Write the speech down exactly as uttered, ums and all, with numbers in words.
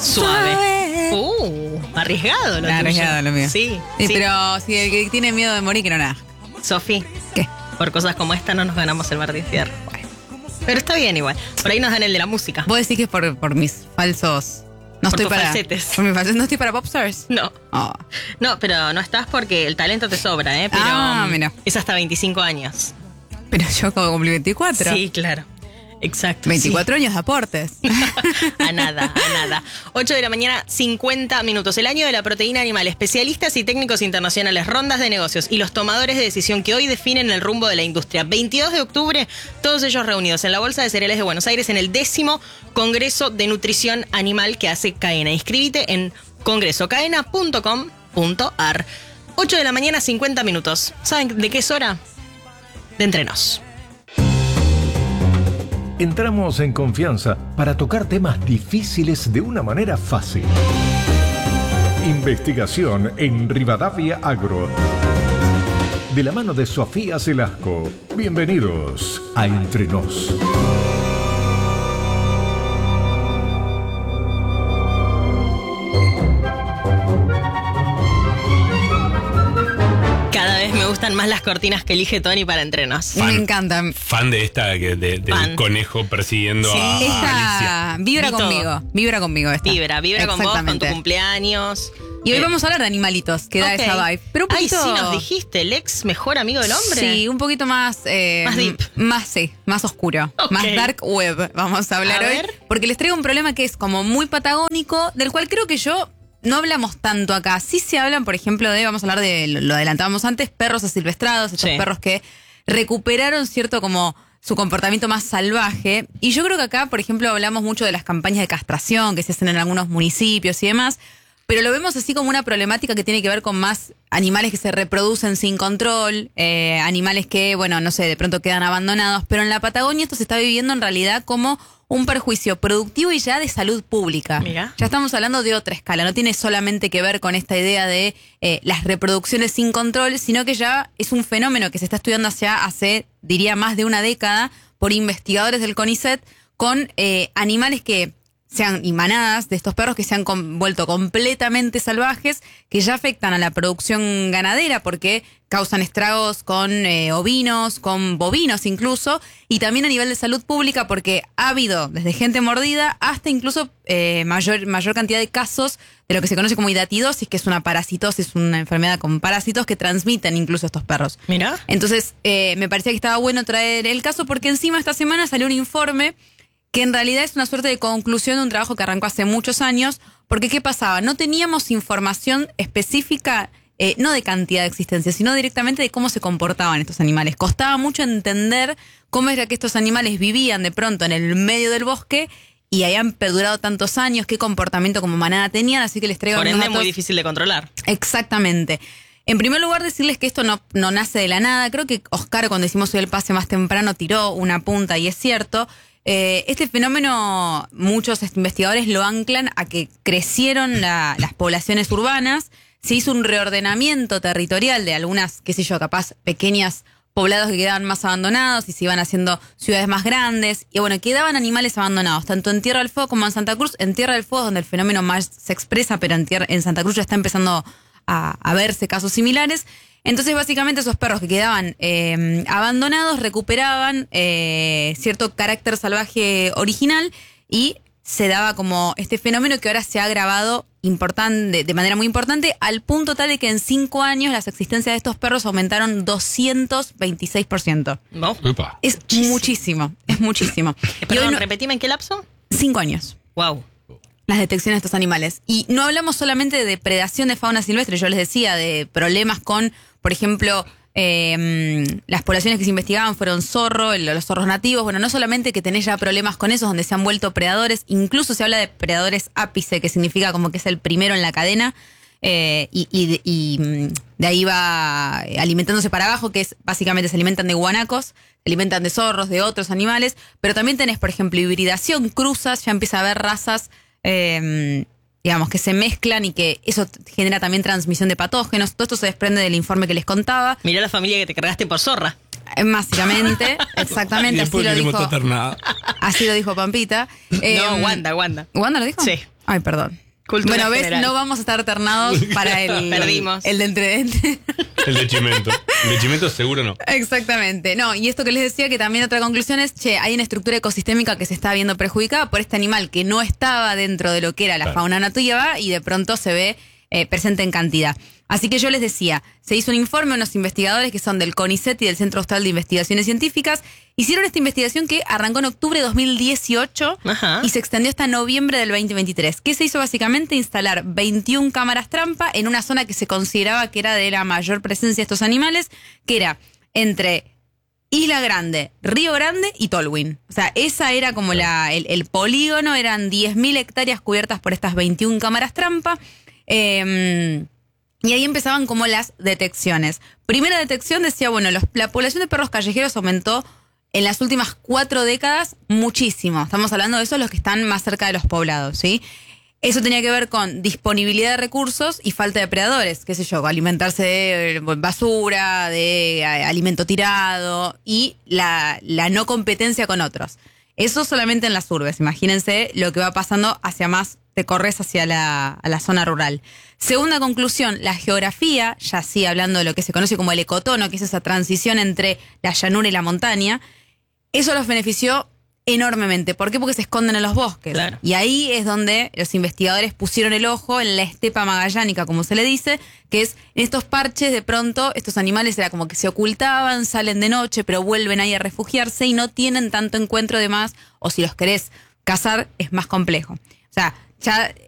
Suave. Suave. Uh, arriesgado lo tuyo. Arriesgado lo mío. Sí, Sí, sí. pero si el que tiene miedo de morir, que no nada. Sofi, ¿Qué? por cosas como esta no nos ganamos el Martín Fierro. Bueno, pero está bien igual. Por ahí nos dan el de la música. Vos decís que es por, por mis falsos... No Por estoy tus para... falsetes. Por mis falsetes. No estoy para Popstars. No. Oh. No, pero no estás porque el talento te sobra, ¿eh? Pero Ah, mira. es hasta veinticinco años. Pero yo como cumplí veinticuatro. Sí, claro. Exacto. veinticuatro años de aportes. Sí. A nada, a nada. ocho de la mañana, cincuenta minutos. El año de la proteína animal. Especialistas y técnicos internacionales, rondas de negocios y los tomadores de decisión que hoy definen el rumbo de la industria. veintidós de octubre, todos ellos reunidos en la Bolsa de Cereales de Buenos Aires en el décimo Congreso de Nutrición Animal que hace Cadena. Inscríbete en congreso cadena punto com punto ar. ocho de la mañana, cincuenta minutos. ¿Saben de qué es hora? De Entrenos. Entramos en confianza para tocar temas difíciles de una manera fácil. Investigación en Rivadavia Agro. De la mano de Sofía Celasco. Bienvenidos a Entre Nos. Cada vez me gustan más las cortinas que elige Tony para Entrenos. Me encantan. Fan de esta, que de, del Fan. conejo persiguiendo Sí. a, a Esta Alicia. vibra Vi todo. conmigo. Vibra conmigo esta. Vibra, vibra con vos, con tu Exactamente. cumpleaños. Y hoy Eh, vamos a hablar de animalitos, que da ok. esa vibe. Pero un Ay, poquito... sí, nos dijiste, el ex mejor amigo del hombre. Sí, un poquito más... eh, Más deep. Más, sí, más oscuro. Ok. Más dark web, vamos a hablar A hoy. ver. Porque les traigo un problema que es como muy patagónico, del cual creo que yo... No hablamos tanto acá. Sí se hablan, por ejemplo, de, vamos a hablar de, lo lo adelantábamos antes, perros asilvestrados, estos Sí. perros que recuperaron cierto como su comportamiento más salvaje. Y yo creo que acá, por ejemplo, hablamos mucho de las campañas de castración que se hacen en algunos municipios y demás, pero lo vemos así como una problemática que tiene que ver con más animales que se reproducen sin control, eh, animales que, bueno, no sé, de pronto quedan abandonados, pero en la Patagonia esto se está viviendo en realidad como un perjuicio productivo y ya de salud pública. Mira. Ya estamos hablando de otra escala, no tiene solamente que ver con esta idea de eh, las reproducciones sin control, sino que ya es un fenómeno que se está estudiando hacia hace, diría, más de una década por investigadores del CONICET con eh, animales que sean y manadas de estos perros que se han com- vuelto completamente salvajes, que ya afectan a la producción ganadera porque causan estragos con eh, ovinos, con bovinos incluso, y también a nivel de salud pública porque ha habido desde gente mordida hasta incluso eh, mayor, mayor cantidad de casos de lo que se conoce como hidatidosis, que es una parasitosis, una enfermedad con parásitos que transmiten incluso estos perros. Mira. Entonces, eh, me parecía que estaba bueno traer el caso porque encima esta semana salió un informe que en realidad es una suerte de conclusión de un trabajo que arrancó hace muchos años, porque ¿qué pasaba? No teníamos información específica, eh, no de cantidad de existencia, sino directamente de cómo se comportaban estos animales. Costaba mucho entender cómo era que estos animales vivían de pronto en el medio del bosque y habían perdurado tantos años, qué comportamiento como manada tenían, así que les traigo Por unos ende, datos. muy difícil de controlar. Exactamente. En primer lugar, decirles que esto no, no nace de la nada. Creo que Oscar, cuando hicimos hoy el pase más temprano, tiró una punta y es cierto. Eh, este fenómeno, muchos investigadores lo anclan a que crecieron la- las poblaciones urbanas, se hizo un reordenamiento territorial de algunas, qué sé yo, capaz pequeñas poblados que quedaban más abandonados y se iban haciendo ciudades más grandes. Y bueno, quedaban animales abandonados, tanto en Tierra del Fuego como en Santa Cruz. En Tierra del Fuego es donde el fenómeno más se expresa, pero en, tierra, en Santa Cruz ya está empezando a, a verse casos similares. Entonces, básicamente, esos perros que quedaban eh, abandonados recuperaban eh, cierto carácter salvaje original y se daba como este fenómeno que ahora se ha agravado importante, de manera muy importante, al punto tal de que en cinco años las existencias de estos perros aumentaron doscientos veintiséis por ciento. ¿No? Upa. Es muchísimo, es muchísimo. Eh, Y Perdón, hoy no- repetime en qué lapso. cinco años. Wow. Las detecciones de estos animales. Y no hablamos solamente de depredación de fauna silvestre, yo les decía, de problemas con, por ejemplo, eh, las poblaciones que se investigaban fueron zorro, el- los zorros nativos. Bueno, no solamente que tenés ya problemas con esos donde se han vuelto predadores, incluso se habla de predadores ápice, que significa como que es el primero en la cadena, eh, y, y, y mm, de ahí va alimentándose para abajo, que es básicamente se alimentan de guanacos, se alimentan de zorros, de otros animales, pero también tenés, por ejemplo, hibridación, cruzas, ya empieza a haber razas Eh, digamos, que se mezclan y que eso genera también transmisión de patógenos. Todo esto se desprende del informe que les contaba. Mirá la familia que te cargaste por zorra. Eh, Básicamente, Y exactamente, así después lo queremos dijo, tratar nada. así lo dijo Pampita. Eh, no, Wanda, Wanda. ¿Wanda lo dijo? Sí. Ay, perdón. Cultura bueno, ves, general. no vamos a estar ternados para el, Perdimos. el de entre... El de Chimento. El de Chimento seguro no. Exactamente. No, y esto que les decía, que también otra conclusión es, che, hay una estructura ecosistémica que se está viendo perjudicada por este animal que no estaba dentro de lo que era la Claro. fauna nativa y de pronto se ve eh, presente en cantidad. Así que yo les decía, se hizo un informe, unos investigadores que son del CONICET y del Centro Austral de Investigaciones Científicas, hicieron esta investigación que arrancó en octubre de dos mil dieciocho Ajá. y se extendió hasta noviembre del veinte veintitrés. ¿Qué se hizo básicamente? Instalar veintiuna cámaras trampa en una zona que se consideraba que era de la mayor presencia de estos animales, que era entre Isla Grande, Río Grande y Tolwyn. O sea, esa era como la, el, el polígono, eran diez mil hectáreas cubiertas por estas veintiuna cámaras trampa. Eh, y ahí empezaban como las detecciones. Primera detección decía, bueno, los, la población de perros callejeros aumentó en las últimas cuatro décadas muchísimo. Estamos hablando de esos los que están más cerca de los poblados, ¿sí? Eso tenía que ver con disponibilidad de recursos y falta de predadores, qué sé yo, alimentarse de basura, de alimento tirado y la, la no competencia con otros. Eso solamente en las urbes. Imagínense lo que va pasando hacia más, te corres hacia la, a la zona rural. Segunda conclusión, la geografía, ya sí hablando de lo que se conoce como el ecotono, que es esa transición entre la llanura y la montaña, eso los benefició enormemente. ¿Por qué? Porque se esconden en los bosques. Claro. Y ahí es donde los investigadores pusieron el ojo en la estepa magallánica, como se le dice, que es en estos parches, de pronto, estos animales era como que se ocultaban, salen de noche, pero vuelven ahí a refugiarse y no tienen tanto encuentro de más, o si los querés cazar, es más complejo. O sea, ya